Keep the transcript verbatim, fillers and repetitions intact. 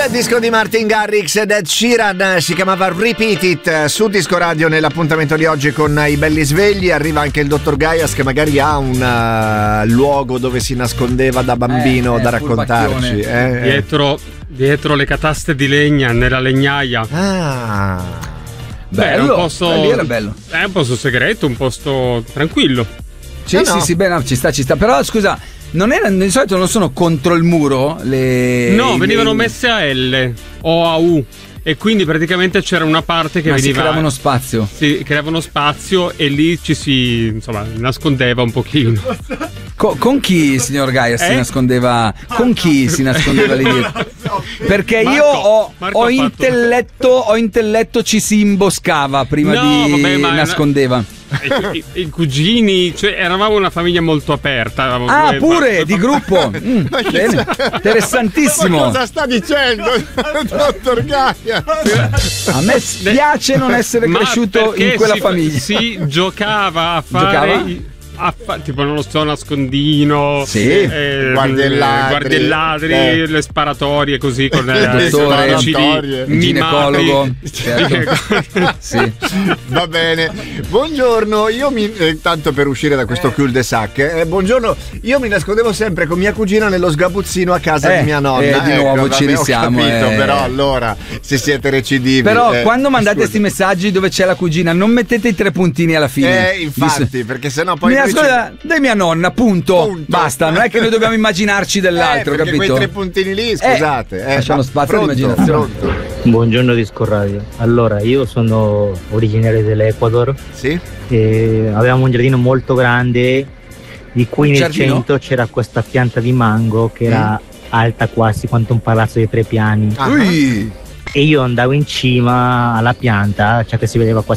Il disco di Martin Garrix ed Ed Sheeran si chiamava Repeat It su Disco Radio. Nell'appuntamento di oggi con i belli svegli arriva anche il dottor Gaias, che magari ha un uh, luogo dove si nascondeva da bambino eh, da eh, raccontarci. Eh, dietro, dietro le cataste di legna nella legnaia. Ah, Beh, bello, è un posto, lì era bello. È un posto segreto, un posto tranquillo. Sì, no, sì, no. sì, beh, no, ci sta, ci sta. Però scusa, non era, di solito non sono contro il muro le. No, i- venivano i- messe a L o a U. E quindi praticamente c'era una parte che ma si veniva. creavano spazio. Si creavano spazio e lì ci si, insomma, nascondeva un pochino. Co- con chi, signor Gaia, si Eh? nascondeva? Con chi si nascondeva lì dietro? Perché Marco, io ho, Marco ho ha fatto- intelletto, ho intelletto, ci si imboscava prima No, di vabbè, ma è una- nascondeva. I, i- i cugini, cioè eravamo una famiglia molto aperta. avevamo Ah, due- pure di gruppo. Mm, bene. Interessantissimo. ma cosa sta dicendo, dottor Gaia? A me spiace non essere Ma cresciuto perché in quella si, famiglia. Si giocava a fare Giocava? i- a fa- tipo non lo so, nascondino, Sì. eh, Guardia e ladri. guardia e ladri, Eh. le sparatorie così con Le eh, dottore, farcili sparatorie. Il ginecologo. mimati. Certo. Sì. Va bene, buongiorno. Io mi eh, tanto per uscire da questo cul-de-sac, eh, buongiorno. Io mi nascondevo sempre con mia cugina nello sgabuzzino a casa Eh, di mia nonna. eh, di Ecco, nuovo vabbè, ci ho risiamo, capito, eh. però allora se siete recidivi. Però eh, quando mandate scusa. questi messaggi dove c'è la cugina, non mettete i tre puntini alla fine. Eh, infatti, perché sennò poi Mi noi ci- nasconde da mia nonna, punto. Punto. Basta, non è che noi dobbiamo immaginarci dell'altro, eh, perché capito? quei tre puntini lì, scusate, eh, lasciano ma- spazio pronto, all'immaginazione. pronto. Buongiorno Disco Radio. Allora, io sono originario dell'Ecuador Sì? e avevamo un giardino molto grande di cui Un nel giardino? centro c'era questa pianta di mango che era alta quasi quanto un palazzo di tre piani Ah. Ui. e io andavo in cima alla pianta, cioè che si vedeva quasi